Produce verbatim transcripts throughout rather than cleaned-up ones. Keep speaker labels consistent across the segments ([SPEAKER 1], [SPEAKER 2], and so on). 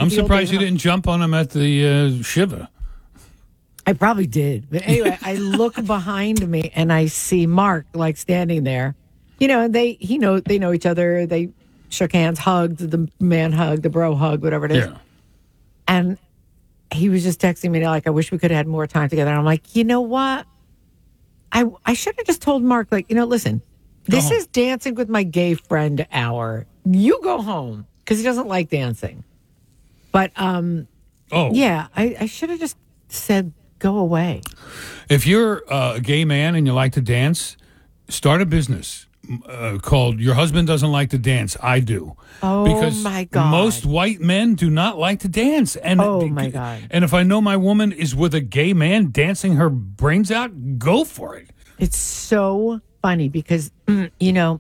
[SPEAKER 1] I'm
[SPEAKER 2] the old
[SPEAKER 1] surprised
[SPEAKER 2] days
[SPEAKER 1] you
[SPEAKER 2] when I-
[SPEAKER 1] didn't jump on him at the uh, Shiva.
[SPEAKER 2] I probably did. But anyway, I look behind me and I see Mark like standing there. You know, and they he know they know each other. They shook hands, hugged, the man hug, the bro hug, whatever it is.
[SPEAKER 1] Yeah.
[SPEAKER 2] And he was just texting me like, I wish we could have had more time together. And I'm like, you know what? I I should have just told Mark, like, you know, listen, this is dancing with my gay friend hour. You go home because he doesn't like dancing. But um,
[SPEAKER 1] Oh.
[SPEAKER 2] yeah, I, I should have just said, go away.
[SPEAKER 1] If you're uh, a gay man and you like to dance, start a business uh, called Your Husband Doesn't Like to Dance. I Do.
[SPEAKER 2] Oh,
[SPEAKER 1] because
[SPEAKER 2] my God.
[SPEAKER 1] most white men do not like to dance. And
[SPEAKER 2] Oh, my God.
[SPEAKER 1] And if I know my woman is with a gay man dancing her brains out, go for it.
[SPEAKER 2] It's so funny because, mm, you know,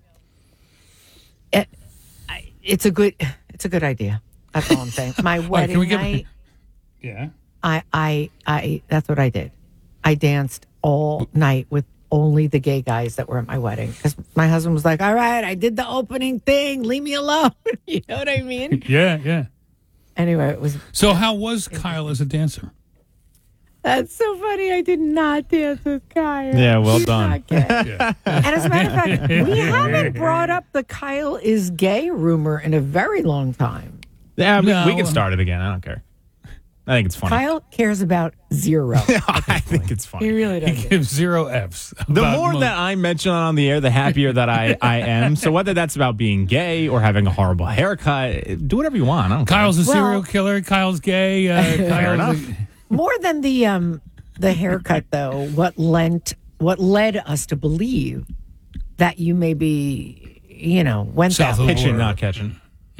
[SPEAKER 2] it, I, it's a good it's a good idea. That's all I'm saying. My
[SPEAKER 1] Wait,
[SPEAKER 2] wedding
[SPEAKER 1] can we get-
[SPEAKER 2] night,
[SPEAKER 1] Yeah.
[SPEAKER 2] I, I, I, that's what I did. I danced all night with only the gay guys that were at my wedding because my husband was like, all right, I did the opening thing. Leave me alone. You know what I mean?
[SPEAKER 1] Yeah, yeah.
[SPEAKER 2] Anyway, it was,
[SPEAKER 1] So how was Kyle as a dancer?
[SPEAKER 2] that's so funny. I did not dance with Kyle.
[SPEAKER 3] Yeah, well
[SPEAKER 2] He's
[SPEAKER 3] done.
[SPEAKER 2] not gay. And as a matter of fact, we haven't brought up the Kyle is gay rumor in a very long time.
[SPEAKER 3] Yeah, we,
[SPEAKER 1] No.
[SPEAKER 3] we can start it again. I don't care. I think it's funny.
[SPEAKER 2] Kyle cares about zero.
[SPEAKER 3] I think it's
[SPEAKER 2] He
[SPEAKER 3] funny.
[SPEAKER 2] really
[SPEAKER 1] He
[SPEAKER 2] does.
[SPEAKER 1] gives zero F's.
[SPEAKER 3] The
[SPEAKER 1] about
[SPEAKER 3] more
[SPEAKER 1] mo-
[SPEAKER 3] that I mention on the air, the happier that I, I am. So whether that's about being gay or having a horrible haircut, do whatever you want. I don't care.
[SPEAKER 1] Kyle's a
[SPEAKER 2] Well-
[SPEAKER 1] serial killer. Kyle's gay. Uh, Kyle's
[SPEAKER 3] enough.
[SPEAKER 2] More than the um the haircut though, what lent what led us to believe that you maybe, you know, went
[SPEAKER 1] South
[SPEAKER 2] that
[SPEAKER 1] of
[SPEAKER 2] way.
[SPEAKER 1] the
[SPEAKER 3] Pitching,
[SPEAKER 1] border.
[SPEAKER 3] not catching.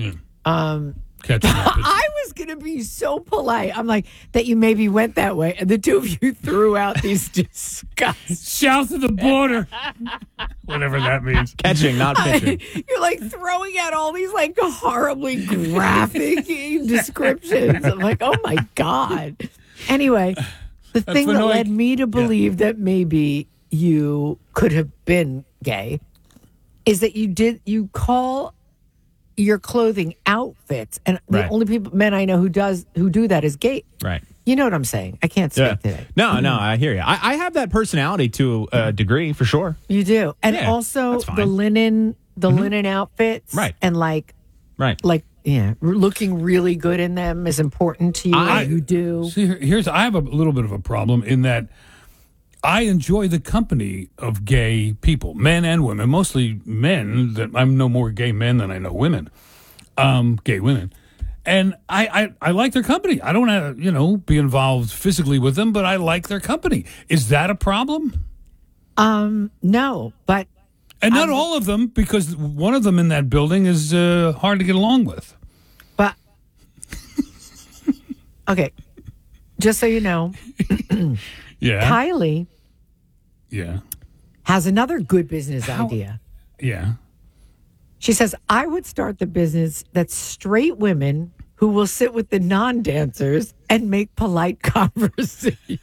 [SPEAKER 1] Catching that pitch.
[SPEAKER 2] I was gonna be so polite. I'm like, that you maybe went that way. And the two of you threw out these disgust.
[SPEAKER 1] South of the border. Whatever that means.
[SPEAKER 3] Catching, not pitching.
[SPEAKER 2] You're like throwing out all these like horribly graphic descriptions. I'm like, oh my God. Anyway, the thing that
[SPEAKER 1] annoying.
[SPEAKER 2] led me to believe that maybe you could have been gay is that you did you call your clothing outfits, and the
[SPEAKER 3] Right.
[SPEAKER 2] only people men I know who does who do that is gay.
[SPEAKER 3] Right.
[SPEAKER 2] You know what I'm saying? I can't speak
[SPEAKER 3] Yeah.
[SPEAKER 2] today.
[SPEAKER 3] No, no, I hear you. I, I have that personality to a degree, for sure.
[SPEAKER 2] You do, and
[SPEAKER 3] Yeah,
[SPEAKER 2] also
[SPEAKER 3] that's fine.
[SPEAKER 2] the linen, the linen outfits,
[SPEAKER 3] Right.
[SPEAKER 2] And like,
[SPEAKER 3] Right.
[SPEAKER 2] like, yeah, r- looking really good in them is important to you.
[SPEAKER 3] I-
[SPEAKER 2] you do.
[SPEAKER 1] See, here- here's I have a little bit of a problem in that I enjoy the company of gay people, men and women, mostly men. That I know more gay men than I know women, um, gay women, and I, I I like their company. I don't have you know be involved physically with them, but I like their company. Is that a problem?
[SPEAKER 2] Um, no, but
[SPEAKER 1] And not all of them, because one of them in that building is uh, hard to get along with.
[SPEAKER 2] but okay. Just so you know,
[SPEAKER 1] Yeah,
[SPEAKER 2] Kylie
[SPEAKER 1] yeah,
[SPEAKER 2] has another good business
[SPEAKER 1] How-
[SPEAKER 2] idea.
[SPEAKER 1] yeah.
[SPEAKER 2] She says, I would start the business that's straight women who will sit with the non-dancers and make polite conversation.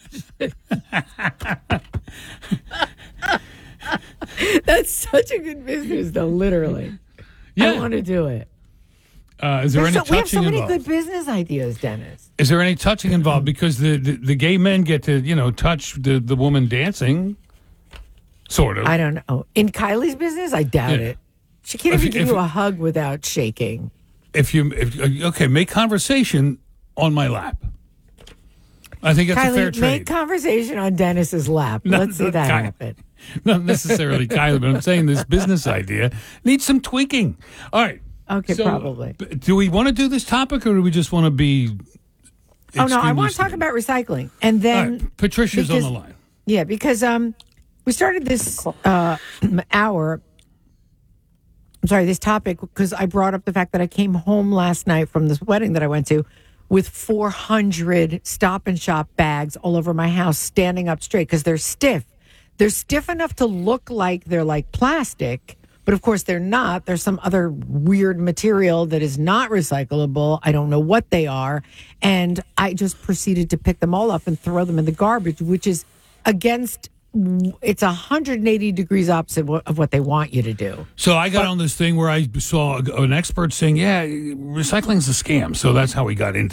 [SPEAKER 2] That's such a good business, though, literally.
[SPEAKER 1] Yeah.
[SPEAKER 2] I want to do it.
[SPEAKER 1] Uh, is there
[SPEAKER 2] There's
[SPEAKER 1] any
[SPEAKER 2] so, we have so
[SPEAKER 1] touching
[SPEAKER 2] many
[SPEAKER 1] involved?
[SPEAKER 2] good business ideas, Dennis.
[SPEAKER 1] Is there any touching involved? Because the, the, the gay men get to, you know, touch the, the woman dancing, sort of.
[SPEAKER 2] I don't know. In Kylie's business, I doubt
[SPEAKER 1] Yeah.
[SPEAKER 2] it. She can't
[SPEAKER 1] If
[SPEAKER 2] even
[SPEAKER 1] you-
[SPEAKER 2] give
[SPEAKER 1] if
[SPEAKER 2] you
[SPEAKER 1] you-
[SPEAKER 2] a hug without shaking.
[SPEAKER 1] If you, if, okay, make conversation on my lap. I think that's a fair
[SPEAKER 2] Kylie, make
[SPEAKER 1] trade.
[SPEAKER 2] conversation on Dennis's lap.
[SPEAKER 1] No,
[SPEAKER 2] Let's see
[SPEAKER 1] no,
[SPEAKER 2] that
[SPEAKER 1] Ky-
[SPEAKER 2] happen.
[SPEAKER 1] Not necessarily Kylie, but I'm saying this business idea needs some tweaking. All right.
[SPEAKER 2] Okay,
[SPEAKER 1] So,
[SPEAKER 2] probably.
[SPEAKER 1] b- Do we want to do this topic, or do we just want to be?
[SPEAKER 2] Oh no, I want to
[SPEAKER 1] extremely
[SPEAKER 2] talk about recycling, and
[SPEAKER 1] All
[SPEAKER 2] then
[SPEAKER 1] right, Patricia's
[SPEAKER 2] because-
[SPEAKER 1] on the line.
[SPEAKER 2] yeah, because um, we started this uh hour. I'm sorry, this topic because I brought up the fact that I came home last night from this wedding that I went to with four hundred Stop and Shop bags all over my house, standing up straight because they're stiff. They're stiff enough to look like they're like plastic. But of course, they're not. There's some other weird material that is not recyclable. I don't know what they are. And I just proceeded to pick them all up and throw them in the garbage, which is against, it's one hundred eighty degrees opposite of what they want you to do.
[SPEAKER 1] So I got on this thing where I saw an expert saying, yeah, recycling is a scam. So that's how we got into